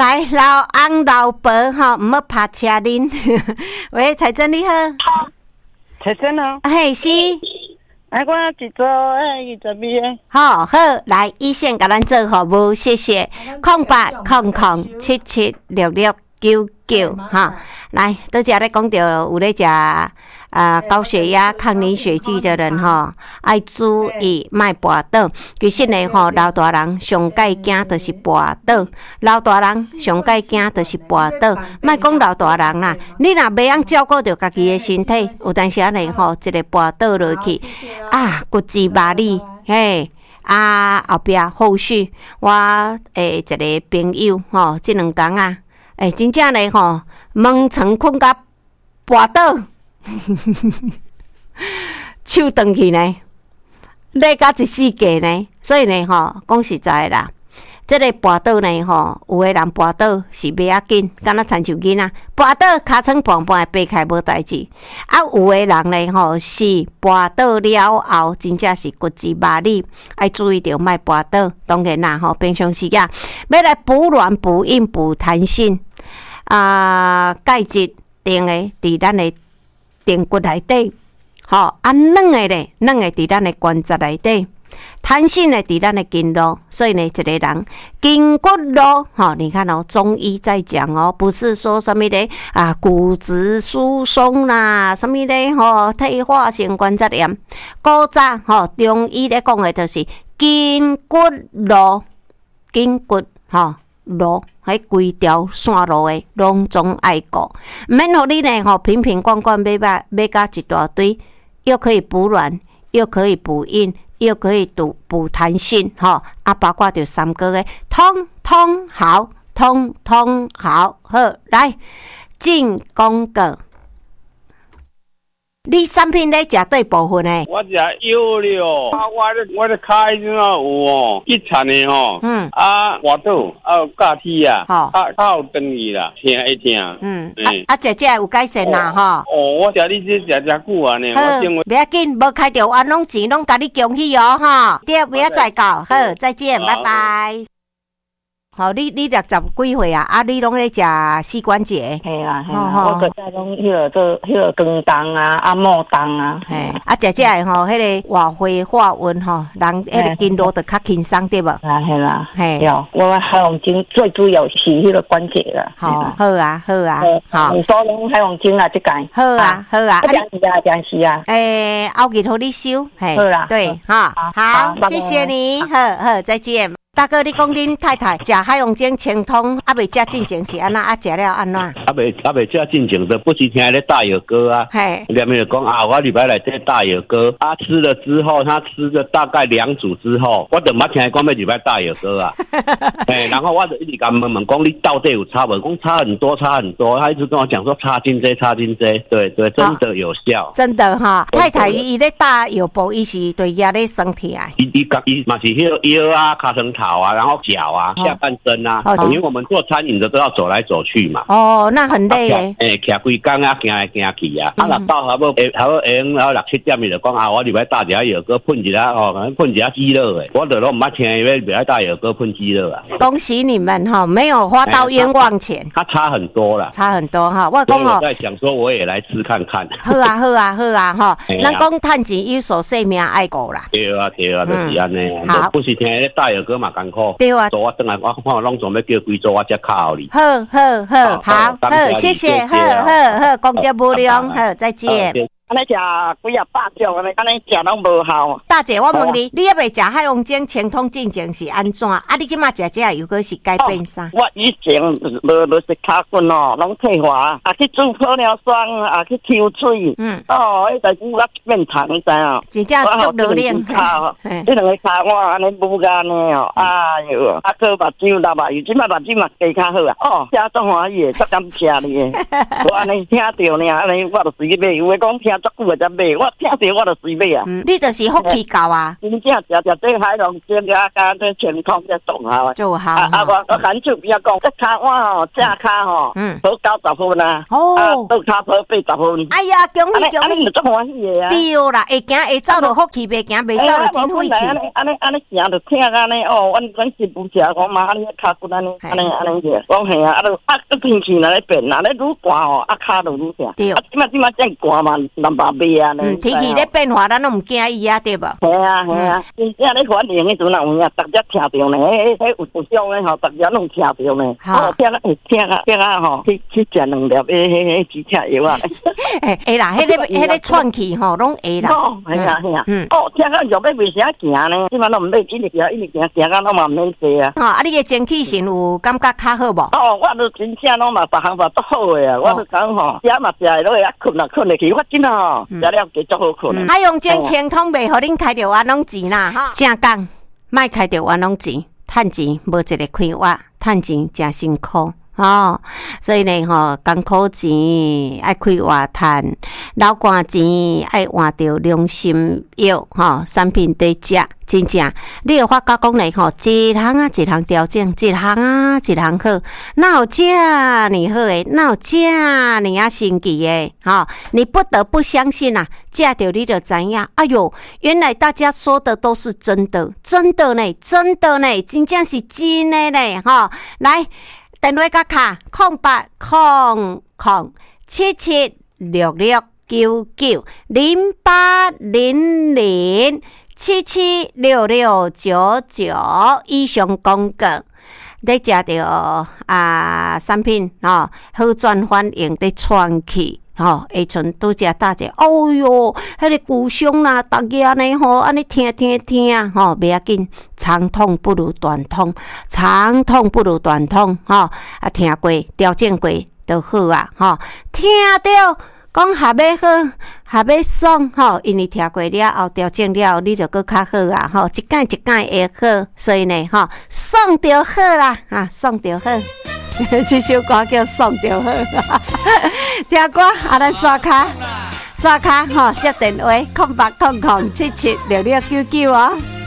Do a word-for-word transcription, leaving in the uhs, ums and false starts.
来，老翁老婆哈，唔要拍车恁。喂，彩珍你好。 彩珍哦。 嘿，是。 哎，我一组诶二十米诶。 好好，来一线甲咱做服务，谢谢。空八空空七七六六九九哈，来，多谢咧讲到有咧食啊高血压、抗凝血剂的人吼，爱注意卖跋倒。其实呢吼，老大人上介惊就是跋倒，老大人上介惊就是跋倒。莫讲老大人啦，你若袂晓照顾着家己的身体，有当时啊呢吼，一个跋倒落去啊，骨质麻痹嘿。啊，后壁后续我诶一个朋友吼，即两工啊，诶真正呢吼，蒙床困甲跋倒。手断去呢，累到一世界呢，所以呢，吼，讲实在啦，这个跋倒呢，吼，有的人跋倒是袂要紧，敢若亲像囡仔跋倒尻川磅磅爬开无代志，啊，有的人呢，吼是跋倒了后，真正是骨质麻痹，爱注意着莫跋倒。当然啦，吼，平常时啊，要来补卵、补阴、补弹性啊，钙质定的伫咱的髌骨内底，吼啊软的咧，软的伫咱的关节内底，弹性的伫咱的筋络，所以呢，一个人筋骨络，吼，你看哦，中医在讲哦，不是说什么咧啊骨质疏松啦，什么咧吼退化性关节炎，古早吼中医咧讲的就是筋骨络，筋骨吼络。喺规条线路诶，拢总爱顾，毋免互你呢吼瓶瓶罐罐买买买甲一大堆，又可以补卵，又可以补阴，又可以补补弹性，吼啊，包括着三个诶，通通好，通通好，好来进广告。你产品咧食对部分诶？ 我食药了，啊，我咧我咧骹迄种啊有哦，急产的吼，嗯，啊，滑倒啊有假体啊，好，啊较有长去啦，疼会疼，嗯， 啊啊，食这有改善啦，吼。 哦，我食你这食食久啊呢，我认为不要紧，无开着安拢钱，拢甲你恭喜哦，哈，对，不要再搞，好，再见，拜拜。好，你你六十几岁啊？啊，你拢咧食膝关节？ 系啊，系啊，我个在拢迄个做迄个光冻啊、按摩冻啊， 嘿，啊，食食诶吼，迄个活血化温吼，人迄个筋络就较轻松对无？ 啊，系啦，嘿，有我海王精最主要是迄个关节啦。 好，好啊，好啊， 好，你说拢海王精啊，即个。 好啊，好啊， 啊，你啊，电视啊， 诶，后日互你收，嘿， 好啦， 对，哈，好，谢谢你，好好，再见。大哥，你讲恁太太食海洋精清通，还未食进前是安那？啊，食了安怎？ 啊未啊未食进前的，不是听咧大有哥啊，嘿，两边就讲啊，我礼拜来这大有哥，啊吃了之后，他吃了大概两组之后，我就冇听讲要礼拜大有哥啊，哎，然后我就一直跟问问讲，你到底有差无？讲差很多，差很多，他一直跟我讲说差进这，差进这，对对，真的有效， 真的哈。太太伊咧大有补，伊是对压力身体啊， 伊伊伊嘛是迄个腰啊，卡层头啊，然后脚啊，下半身啊，哦、因为我们做餐饮的都要走来走去嘛。 哦，那很累诶。 诶，徛规工啊，行来行去啊。啊，若到下晡下晡下午然后六七点，伊就讲啊，我礼拜大只药膏喷一下哦，喷一下肌肉诶。我就拢唔捌听伊要礼拜大药膏喷肌肉啊。 恭喜你们哈，没有花到冤枉钱。 它差很多啦， 差很多哈。我讲哦， 我在想说我也来吃看看。 好啊，好啊，好啊哈。咱讲趁钱有所性命爱顾啦。 对啊，对啊，就是安尼。好，不是听迄大药膏嘛艰苦。 对啊。 我等下我看拢总要叫贵州我才靠你。 好好好好好，谢谢，好好好，功德无量，好，再见。 安尼食几啊百种，安尼安尼食拢无效。 大姐，我问你，你还未食海洋精清通进前是安怎？啊，你即马食这有个是改变啥？ 我以前无无食卡棍哦，拢退化，啊去煮泡尿霜，啊去抽水，嗯，哦，迄代志我变糖，你知影？ 真正足努力。 这两个骹我安尼无干呢哦，哎哟，啊个目睭流目油，即马目睭嘛加较好啊。哦，食足欢喜的，足敢食你的。我安尼听着呢，安尼我就随去买，有诶讲听。 足久才买，我听着我就随买啊。 嗯，你就是福气够啊， 真正食食这海龙煎鸭加这全通这动好， 就好。 啊啊，我我赶紧不要讲，这卡我吼正卡吼，嗯，好九十分啊， 哦， 啊，倒卡好八十分。 哎呀，恭喜恭喜， 足欢喜的啊！ 对啦，会行会走就福气，袂行袂走就真晦气。 安尼安尼安尼行就听安尼哦，阮阮是不食，我妈安尼骹骨安尼安尼安尼个，讲嘿啊，啊都啊个天气若咧变，若咧愈寒吼，啊骹就愈痛。对，啊即马即马真寒嘛，南北边啊。 嗯，天气咧变化，咱拢毋惊伊啊，对无？ 系啊系啊，真正咧反应迄阵啊有影，逐只听着呢，迄迄有有种诶吼，逐只拢听着呢。哦，听啊听啊听啊吼，去去食两粒迄迄迄止痛药啊。 诶，会啦，迄个迄个喘气吼，拢会啦。 哦，系啊系啊。嗯。哦，听啊肉要袂啥行呢？即马拢毋免一直行，一直行，行到拢嘛毋免坐啊。 哦，啊，你个精气神有感觉较好无？ 哦，我都真正拢嘛，别项嘛都好诶啊！我都讲吼，食嘛食会落去，啊困嘛困会去，我真吼食了加足好困。 啊，用精清通袂，互恁开着冤枉钱啦！哈，正讲，莫开着冤枉钱，趁钱无一个快活，趁钱真辛苦。哦，所以呢，吼，艰苦钱爱开活趁，流汗钱爱换着良心药，吼，产品在食，真正，你有发觉讲呢，吼，一项啊一项调整，一项啊一项好，哪有这么好诶？哪有这么啊神奇诶？吼，你不得不相信啊，食着你就知影，哎哟，原来大家说的都是真的，真的呢，真的呢，真正是真的呢，吼，来。电话甲卡空八空空七七六六九九零八零零七七六六九九以上广告，你食到啊产品哦，好转反应的喘气。吼，下唇拄只打者，哦哟，迄个骨伤啦，逐个呢吼，安尼听听听，吼，袂要紧，长痛不如短痛，长痛不如短痛，吼，啊，听过调整过就好啊，吼，听到讲下要好，下要爽，吼，因为听过了后调整了，你就搁较好啊，吼，一间一间会好，所以呢，吼，爽就好啦，啊，爽就好。这首歌叫《爽就好》，听歌啊，咱刷卡，刷卡吼，接电话，空八空空七七六六九九哦。